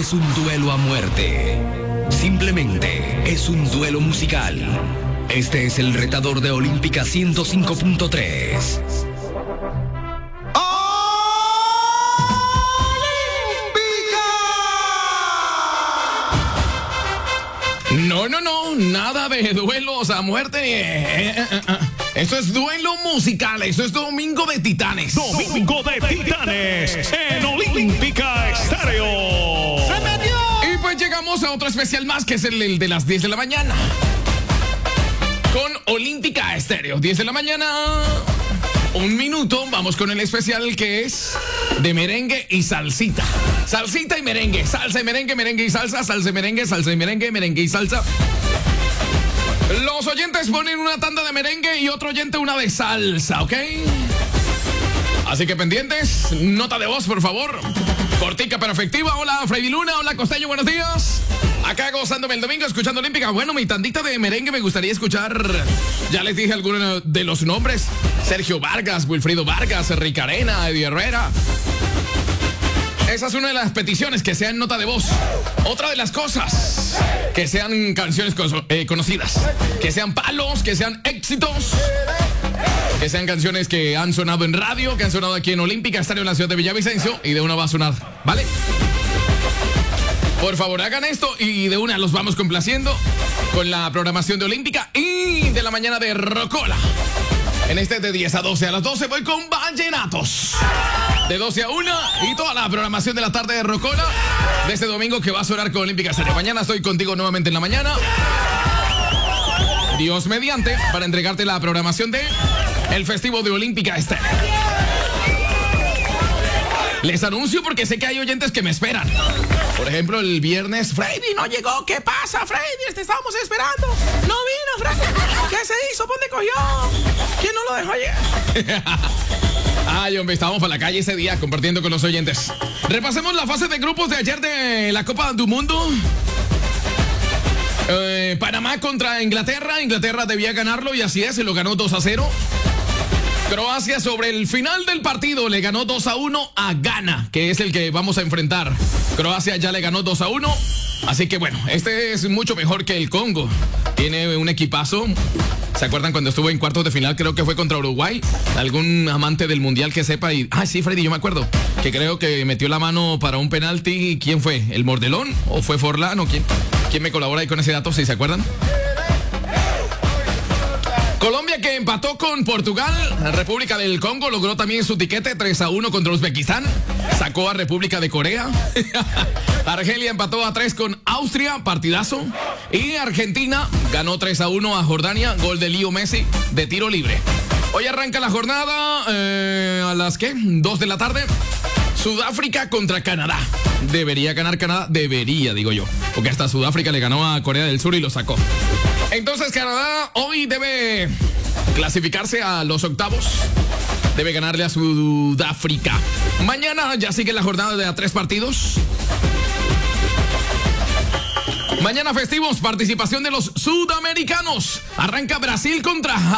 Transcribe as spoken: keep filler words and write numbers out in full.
es un duelo a muerte. Simplemente es un duelo musical. Este es el retador de Olímpica ciento cinco punto tres. No, no, no, nada de duelos a muerte. Eh, eh, eh, eh. Esto es duelo musical, esto es Domingo de Titanes. Domingo de Titanes en Olímpica Estéreo. ¡Se metió! Y pues llegamos a otro especial más, que es el, el de las diez de la mañana. Con Olímpica Estéreo, diez de la mañana. Un minuto, vamos con el especial que es de merengue y salsita. Salsita y merengue, salsa y merengue, merengue y salsa, salsa y merengue, salsa y merengue, merengue y salsa. Los oyentes ponen una tanda de merengue y otro oyente una de salsa, ¿ok? Así que pendientes, nota de voz, por favor. Cortica pero efectiva. Hola, Freddy Luna, hola, Costeño, buenos días. Acá gozándome el domingo, escuchando Olímpica. Bueno, mi tandita de merengue me gustaría escuchar. Ya les dije algunos de los nombres. Sergio Vargas, Wilfrido Vargas, Enrique Arena, Eddie Herrera. Esa es una de las peticiones, que sean nota de voz. Otra de las cosas, que sean canciones eh, conocidas. Que sean palos, que sean éxitos. Que sean canciones que han sonado en radio, que han sonado aquí en Olímpica Estéreo en la ciudad de Villavicencio. Y de una va a sonar, ¿vale? Por favor, hagan esto y de una los vamos complaciendo con la programación de Olímpica y de la mañana de Rocola. En este de diez a doce, a las doce voy con vallenatos. De doce a una y toda la programación de la tarde de Rocola de este domingo, que va a sonar con Olímpica Estéreo. Mañana estoy contigo nuevamente en la mañana, Dios mediante, para entregarte la programación de el festivo de Olímpica Estéreo. Les anuncio porque sé que hay oyentes que me esperan. Por ejemplo, el viernes, Freddy no llegó. ¿Qué pasa, Freddy? Te estábamos esperando. No vino, Freddy. ¿Qué se hizo? ¿Dónde cogió? ¿Quién no lo dejó llegar? Ay, hombre, estábamos para la calle ese día compartiendo con los oyentes. Repasemos la fase de grupos de ayer de la Copa del Mundo. Eh, Panamá contra Inglaterra. Inglaterra debía ganarlo y así es, se lo ganó dos a cero. Croacia, sobre el final del partido, le ganó dos a uno a Ghana, que es el que vamos a enfrentar. Croacia ya le ganó dos a uno. Así que bueno, este es mucho mejor que el Congo. Tiene un equipazo. ¿Se acuerdan cuando estuvo en cuartos de final? Creo que fue contra Uruguay. Algún amante del mundial que sepa. Y ah, sí, Freddy, yo me acuerdo. Que creo que metió la mano para un penalti. ¿Quién fue? ¿El Mordelón? ¿O fue Forlán? ¿O quién? ¿Quién me colabora ahí con ese dato, si se acuerdan? Colombia, que empató con Portugal. República del Congo logró también su tiquete tres a uno contra Uzbekistán. Sacó a República de Corea. Argelia empató a tres con Austria, partidazo. Y Argentina ganó tres a uno a Jordania, gol de Leo Messi de tiro libre. Hoy arranca la jornada eh, a las ¿qué? dos de la tarde. Sudáfrica contra Canadá. Debería ganar Canadá, debería, digo yo. Porque hasta Sudáfrica le ganó a Corea del Sur y lo sacó. Entonces Canadá hoy debe clasificarse a los octavos. Debe ganarle a Sudáfrica. Mañana ya sigue la jornada de a tres partidos. Mañana festivos, participación de los sudamericanos. Arranca Brasil contra